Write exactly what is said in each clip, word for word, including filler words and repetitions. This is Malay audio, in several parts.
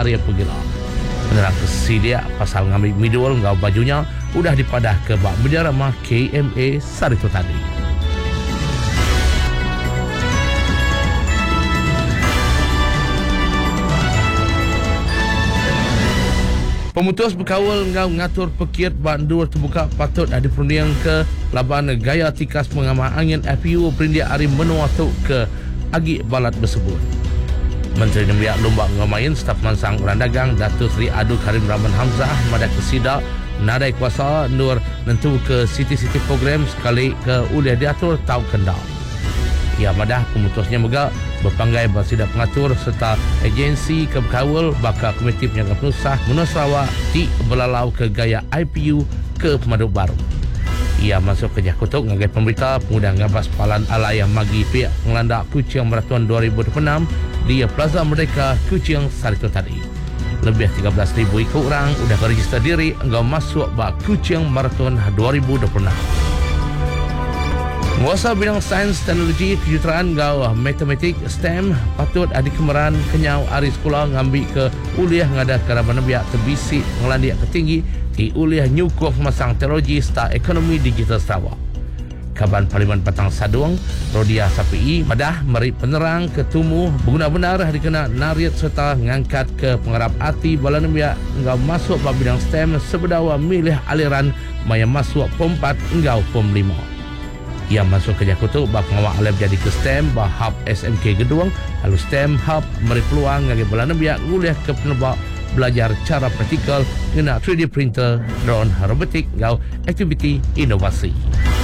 area Pegila. Penerang kesedia pasal ngambil midul ngau bajunya udah dipadah ke bak bendera mah K M A Sarito tadi. Pemutus berkawal ngau ngatur pekiat bandur terbuka patut ada perunding ke laban gaya tikas mengamal angin F U perindia hari menua tu ke agi balat tersebut. Menteri Nembiak Lomba Ngamain Staf Mansang Orang Dagang Datuk Seri Adu Karim Rahman Hamzah Madak Kesida nadai kuasa nur nentu ke siti-siti program sekali ke uliah diatur tau kendal. Ia madah pemutusnya mega berpanggai bersida pengatur serta agensi kebekawal bakal komiti penjaga penusah Menua Sarawak di belalau ke gaya I P U ke Pemaduk Baru. Ia masuk ke Jakutuk ngagai pemberita pengudah ngabas palan ala yang magi pihak pengelandak Kuching Meratuan dua ribu dua puluh enam di Plaza Merdeka Kuching Sarito tadi. Lebih tiga belas ribu ikut orang sudah berregister diri engkau masuk bak Kuching Marathon dua ribu dua puluh enam. Menguasa bidang sains, teknologi, kejuruteraan engkau matematik, STEM patut ada kemeran kenyau hari sekolah ngambil ke uliah ngada keraban biak terbisi ngelandiak ketinggi di uliah nyukuh masang teknologi serta ekonomi digital Sarawak. Kaban Parlimen Patang Saduang, Rodia Sapi madah meri penerang ketumuh berguna benar hari kena nariat serta ngangkat ke pengarap hati balan biak engkau masuk bab bidang STEM sebedawa milih aliran maya masuk pom empat engkau pom lima. Ia masuk ke Jakutuk bab pengawal alam jadi ke STEM bah hub S M K Geduang lalu STEM hub meri peluang ngagi balan biak nguliah ke penebak belajar cara praktikal kena tiga D printer, drone, robotik engkau aktiviti inovasi.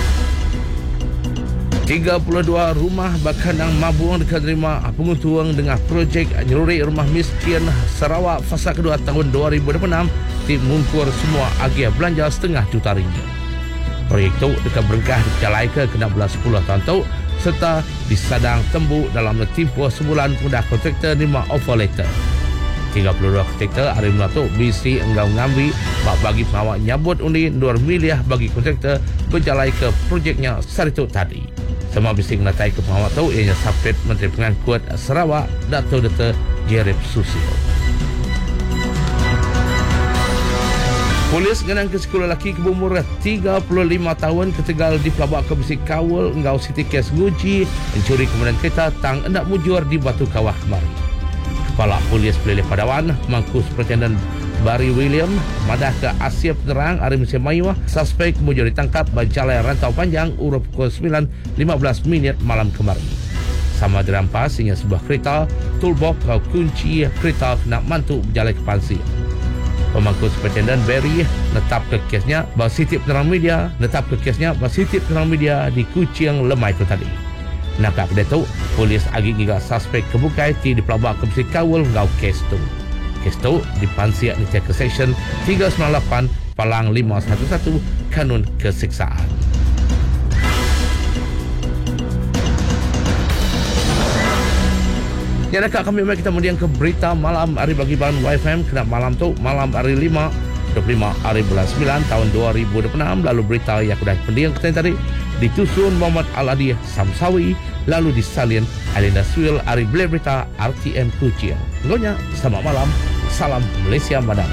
tiga puluh dua rumah bakandang Mabuang dekat terima pengutuang dengan projek nyeruri rumah miskin Sarawak fasa kedua tahun dua ribu dua puluh enam di mungkur semua agia belanja setengah juta ringgit. Proyek itu dekat berengkah dijalai ke kena belas sepuluh tahun tu serta disadang tembu dalam tempoh sebulan mudah kontraktor lima offer letter. tiga puluh dua kontraktor hari mula tu bisi enggau ngambil bak bagi pengawal nyabut undi dua miliar bagi kontraktor berjalai ke projeknya Sarito tadi. Semua bising natai ke pengawal tahu ianya Sapit Menteri Pengangkut Sarawak Dato' Dr. Jerip Susilo. Polis ngenang ke sekolah lelaki ke umur tiga puluh lima tahun ketegal di pelabak ke bisik kawal engkau Siti Kes Nguji mencuri kemudian kereta tang hendak mujur di Batu Kawah kemari. Kepala Polis Pelilih Padawan Mangku Superintendent Barry William madah ke Asia Penerang hari Malaysia Mayuah suspek mujur ditangkap berjalai rantau panjang urut pukul sembilan lima belas minit malam kemarin. Sama dirampas hingga sebuah kereta toolbox atau kunci kereta kena mantuk berjalai ke Pansi. Pemangku Superintendent Barry netap ke kesnya bahawa sitip penerang media netap ke kesnya bahawa sitip penerang media di Kuching Lemai itu tadi. Nakak kedai tu polis agi giga suspek kebukai ti di pelabak ke kawal ngau kes tu. Kes itu dipansiak di Tiaka Seksyen tiga sembilan lapan Palang lima satu satu Kanun Keseksaan. Ya dekat kami mari kita kemudian ke berita malam hari bagi bahan Y F M kena malam tu malam hari lima dua puluh lima hari bulan sembilan tahun dua ribu dua puluh enam lalu berita yang sudah pendiang kita tadi ditusun Muhammad Al-Adi Samsawi lalu disalin Alinda Swil hari beli berita R T M Kuching. Ngonya selamat malam. Salam Malaysia Madani.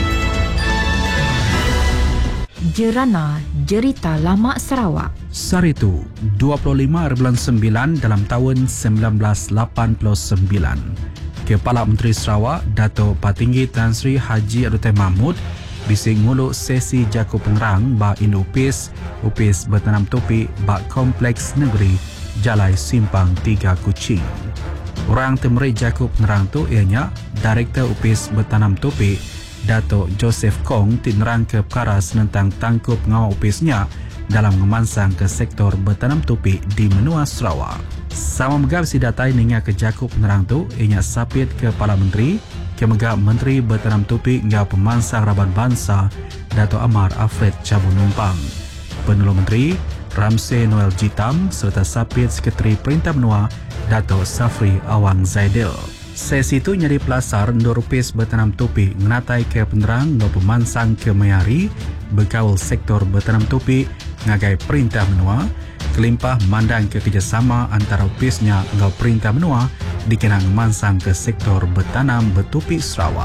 Jerana Jerita Lama Sarawak. Sarito dua puluh lima bulan sembilan dalam tahun seribu sembilan ratus lapan puluh sembilan. Kepala Menteri Sarawak Dato' Patinggi Tan Sri Haji Adutai Mahmud bising nguluk sesi Jaku Pengerang ba Indo Upis Upis bertanam topi ba Kompleks Negeri Jalai Simpang tiga Kuching. Orang temeri Jaku Pengerang tu ianya Direktur Upis Bertanam Topi Dato' Joseph Kong tinerang ke perkara senentang tangkup pengawal upisnya dalam memansang ke sektor bertanam topi di Menua Sarawak. Sama megap si datai ninga ke Jaku Penerang tu ianya sapit ke Kepala Menteri ke megap Menteri Bertanam Topi hingga pemansang Raban Bangsa Dato' Amar Alfred Cabun Numpang. Penolong Menteri Ramsey Noel Jitam serta sapit Sekretari Perintah Menua Dato' Safri Awang Zaidil. Sesi itu nyari pelasar Ndorupis Bertanam Topi menatai ke penerang no pemansang ke Mayari berkawal sektor bertanam topi ngagai Perintah Menua kelimpah mandang ke kerjasama antara upisnya ngau Perintah Menua dikenang mansang ke sektor bertanam bertopi Sarawak.